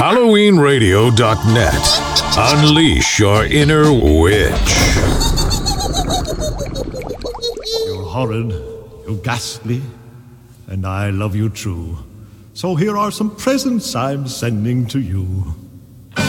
HalloweenRadio.net. Unleash your inner witch. You're horrid, you're ghastly, and I love you true. So here are some presents I'm sending to you.